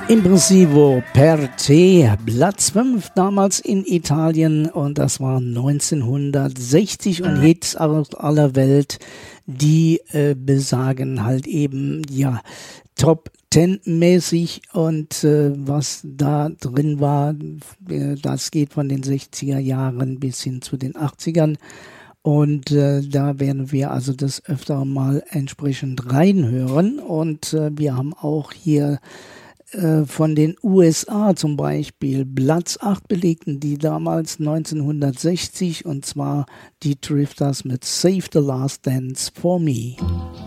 Impressivo per te, Platz 5 damals in Italien und das war 1960 und Hits aus aller Welt, die besagen halt eben, ja, Top 10 mäßig und was da drin war, das geht von den 60er Jahren bis hin zu den 80ern. Und da werden wir also das öfter mal entsprechend reinhören und wir haben auch hier von den USA zum Beispiel Platz 8 belegten die damals 1960 und zwar die Drifters mit Save the Last Dance for Me.